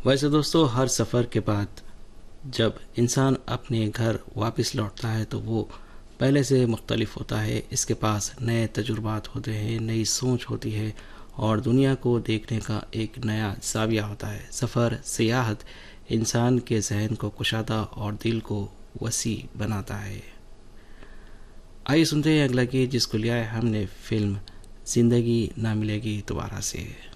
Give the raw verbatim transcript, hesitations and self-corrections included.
वैसे दोस्तों, हर सफ़र के बाद जब इंसान अपने घर वापस लौटता है तो वो पहले से मुख्तलिफ होता है। इसके पास नए तजुर्बात होते हैं, नई सोच होती है और दुनिया को देखने का एक नया ज़ाविया होता है। सफ़र, सियाहत इंसान के जहन को कुशादा और दिल को वसी बनाता है। आइए सुनते हैं अगला गीत जिसको लिया है हमने फिल्म ज़िंदगी ना मिलेगी दोबारा से।